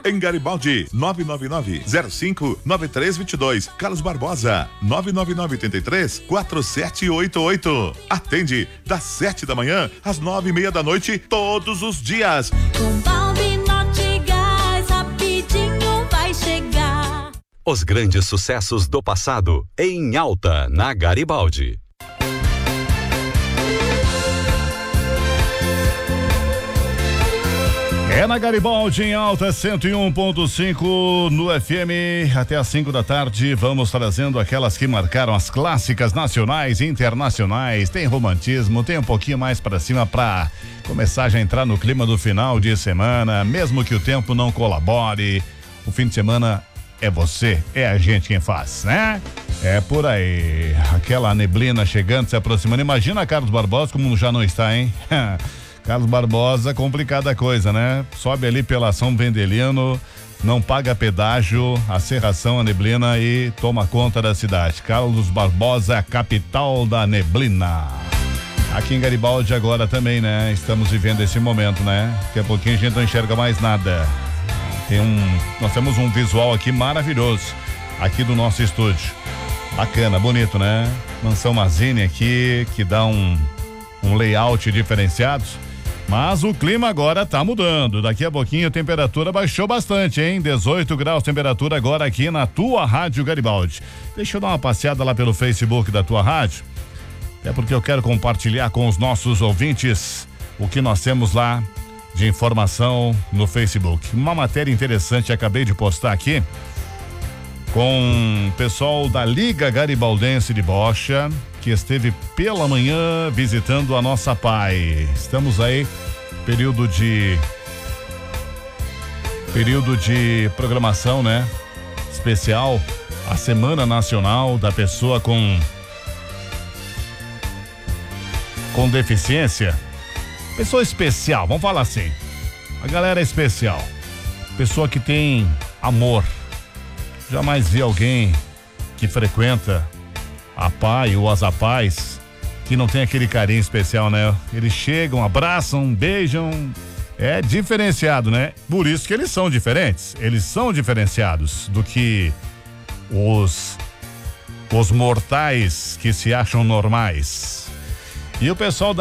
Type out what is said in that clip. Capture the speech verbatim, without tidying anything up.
Em Garibaldi, nove nove nove, zero cinco, nove três dois dois. Carlos Barbosa, nove nove nove, oito três, quatro sete oito oito. Atende das sete da manhã às nove e meia da noite, todos os dias. Com Balbi Nortegás, rapidinho vai chegar. Os grandes sucessos do passado, em alta, na Garibaldi. É na Garibaldi, em alta, cento e um ponto cinco no F M, até às cinco da tarde. Vamos trazendo aquelas que marcaram as clássicas nacionais e internacionais. Tem romantismo, tem um pouquinho mais pra cima pra começar já a entrar no clima do final de semana, mesmo que o tempo não colabore. O fim de semana é você, é a gente quem faz, né? É por aí. Aquela neblina chegando, se aproximando. Imagina Carlos Barbosa como já não está, hein? Carlos Barbosa, complicada coisa, né? Sobe ali pela São Vendelino, não paga pedágio, a serração, a neblina e toma conta da cidade. Carlos Barbosa, a capital da neblina. Aqui em Garibaldi agora também, né? Estamos vivendo esse momento, né? Daqui a pouquinho a gente não enxerga mais nada. Tem um, nós temos um visual aqui maravilhoso, aqui do nosso estúdio. Bacana, bonito, né? Mansão Mazini aqui, que dá um, um layout diferenciado. Mas o clima agora tá mudando. Daqui a pouquinho a temperatura baixou bastante, hein? dezoito graus temperatura agora aqui na tua Rádio Garibaldi. Deixa eu dar uma passeada lá pelo Facebook da tua rádio. É porque eu quero compartilhar com os nossos ouvintes o que nós temos lá de informação no Facebook. Uma matéria interessante, acabei de postar aqui com o pessoal da Liga Garibaldense de Bocha, que esteve pela manhã visitando a nossa P A I. Estamos aí, período de período de programação, né? Especial, a Semana Nacional da Pessoa com com deficiência. Pessoa especial, vamos falar assim. A galera é especial. Pessoa que tem amor. Jamais vi alguém que frequenta a P A I ou as A P A Is que não tem aquele carinho especial, né? Eles chegam, abraçam, beijam. É diferenciado, né? Por isso que eles são diferentes. Eles são diferenciados do que os os mortais que se acham normais. E o pessoal da